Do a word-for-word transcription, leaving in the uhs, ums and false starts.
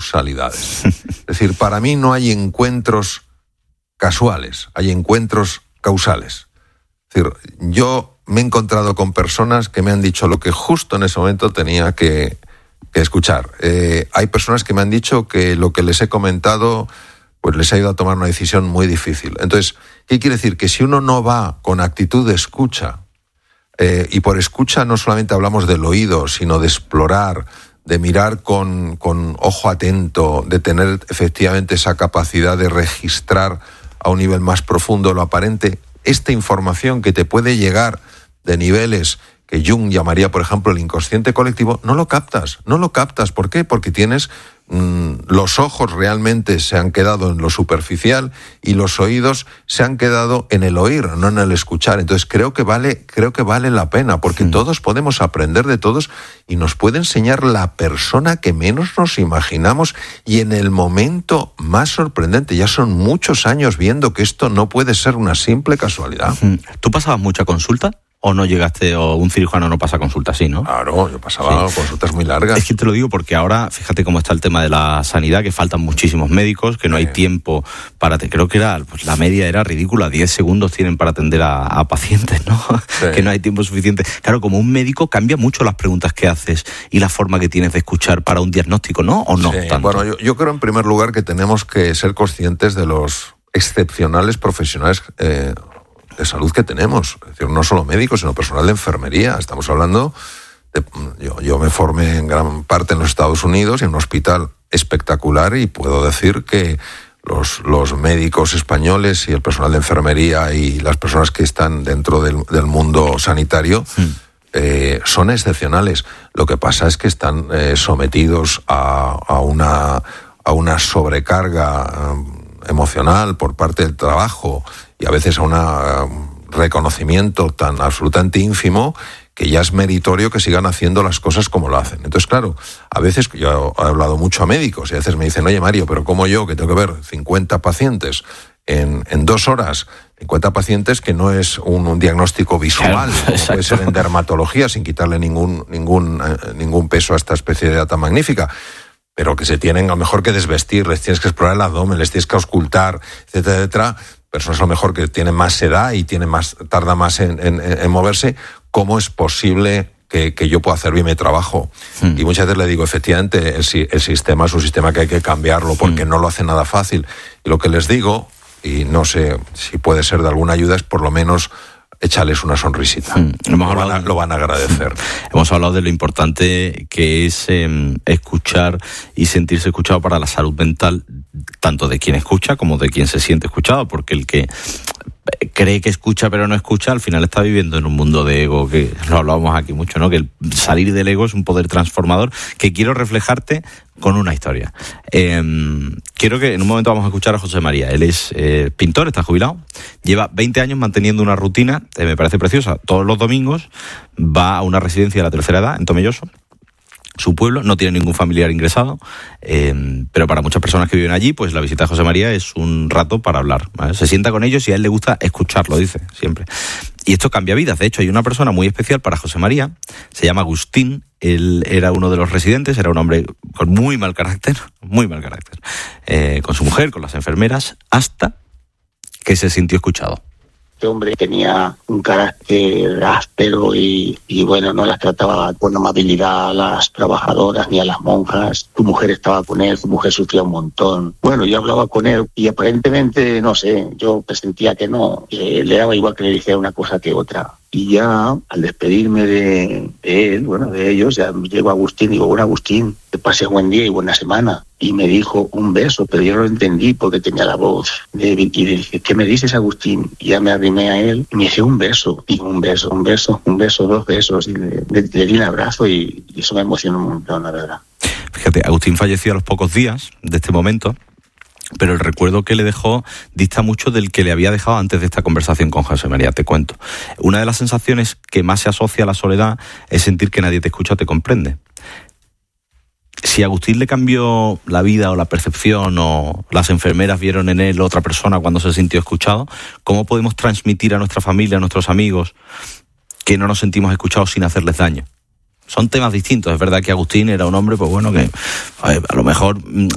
causalidades. Es decir, para mí no hay encuentros casuales, hay encuentros causales. Es decir, yo me he encontrado con personas que me han dicho lo que justo en ese momento tenía que, que escuchar. Eh, hay personas que me han dicho que lo que les he comentado pues les ha ido a tomar una decisión muy difícil. Entonces, ¿qué quiere decir? Que si uno no va con actitud de escucha, eh, y por escucha no solamente hablamos del oído, sino de explorar, de mirar con, con ojo atento, de tener efectivamente esa capacidad de registrar a un nivel más profundo lo aparente, esta información que te puede llegar de niveles que Jung llamaría, por ejemplo, el inconsciente colectivo, no lo captas, no lo captas. ¿Por qué? Porque tienes mmm, los ojos realmente se han quedado en lo superficial y los oídos se han quedado en el oír, no en el escuchar. Entonces creo que vale, creo que vale la pena, porque sí. Todos podemos aprender de todos y nos puede enseñar la persona que menos nos imaginamos y en el momento más sorprendente. Ya son muchos años viendo que esto no puede ser una simple casualidad. ¿Tú pasabas mucha consulta? ¿O no llegaste, o un cirujano no pasa consulta así, no? Claro, yo pasaba sí. consultas muy largas. Es que te lo digo porque ahora, fíjate cómo está el tema de la sanidad, que faltan muchísimos médicos, que no sí. hay tiempo para... Te, creo que era pues la media era ridícula, diez segundos tienen para atender a, a pacientes, ¿no? Sí. Que no hay tiempo suficiente. Claro, como un médico cambia mucho las preguntas que haces y la forma que tienes de escuchar para un diagnóstico, ¿no? ¿O no? Sí. Tanto? Bueno, yo, yo creo en primer lugar que tenemos que ser conscientes de los excepcionales profesionales eh, de salud que tenemos, es decir, no solo médicos, sino personal de enfermería. Estamos hablando de, yo, yo me formé en gran parte en los Estados Unidos, en un hospital espectacular, y puedo decir que los, los médicos españoles y el personal de enfermería y las personas que están dentro del, del mundo sanitario sí. eh, son excepcionales. Lo que pasa es que están eh, sometidos a, a, una, a una sobrecarga eh, emocional por parte del trabajo, y a veces a un uh, reconocimiento tan absolutamente ínfimo que ya es meritorio que sigan haciendo las cosas como lo hacen. Entonces, claro, a veces yo he hablado mucho a médicos y a veces me dicen, oye Mario, pero ¿cómo yo, que tengo que ver cincuenta pacientes en, en dos horas, cincuenta pacientes que no es un, un diagnóstico visual, claro, como puede ser en dermatología, sin quitarle ningún, ningún, eh, ningún peso a esta especie de data magnífica, pero que se tienen a lo mejor que desvestir, les tienes que explorar el abdomen, les tienes que auscultar, etcétera, etcétera, personas a lo mejor que tienen más edad y tienen más, tarda más en, en, en moverse, ¿cómo es posible que, que yo pueda hacer bien mi trabajo? Hmm. Y muchas veces le digo, efectivamente, el, el sistema es un sistema que hay que cambiarlo porque hmm. no lo hace nada fácil. Y lo que les digo, y no sé si puede ser de alguna ayuda, es por lo menos échales una sonrisita. Hmm. Lo, van a, lo van a agradecer. Hemos hablado de lo importante que es eh, escuchar y sentirse escuchado para la salud mental, tanto de quien escucha como de quien se siente escuchado, porque el que cree que escucha pero no escucha, al final está viviendo en un mundo de ego, que lo hablábamos aquí mucho, ¿no? Que el salir del ego es un poder transformador, que quiero reflejarte con una historia. Eh, quiero que en un momento vamos a escuchar a José María. Él es eh, pintor, está jubilado, lleva veinte años manteniendo una rutina, eh, me parece preciosa. Todos los domingos va a una residencia de la tercera edad en Tomelloso, su pueblo, no tiene ningún familiar ingresado, eh, pero para muchas personas que viven allí, pues la visita de José María es un rato para hablar, ¿vale? Se sienta con ellos y a él le gusta escucharlo, dice, siempre. Y esto cambia vidas. De hecho, hay una persona muy especial para José María, se llama Agustín, él era uno de los residentes, era un hombre con muy mal carácter, muy mal carácter, eh, con su mujer, con las enfermeras, hasta que se sintió escuchado. Este hombre tenía un carácter áspero y, y bueno, no las trataba con amabilidad a las trabajadoras ni a las monjas. Tu mujer estaba con él, tu mujer sufría un montón. Bueno, yo hablaba con él y aparentemente, no sé, yo presentía que no, que le daba igual que le dijera una cosa que otra. Y ya, al despedirme de, de él, bueno, de ellos, ya llego a Agustín y digo, bueno, Agustín, que pase buen día y buena semana. Y me dijo un beso, pero yo no lo entendí porque tenía la voz. De, y le dije, ¿qué me dices, Agustín? Y ya me arrimé a él y me hice un beso. Y un beso, un beso, un beso, dos besos. Y le, le, le di un abrazo y, y eso me emocionó un montón, la verdad. Fíjate, Agustín falleció a los pocos días de este momento, pero el recuerdo que le dejó dista mucho del que le había dejado antes de esta conversación con José María. Te cuento. Una de las sensaciones que más se asocia a la soledad es sentir que nadie te escucha o te comprende. Si a Agustín le cambió la vida o la percepción, o las enfermeras vieron en él otra persona cuando se sintió escuchado, ¿cómo podemos transmitir a nuestra familia, a nuestros amigos, que no nos sentimos escuchados sin hacerles daño? Son temas distintos. Es verdad que Agustín era un hombre, pues bueno, que a lo mejor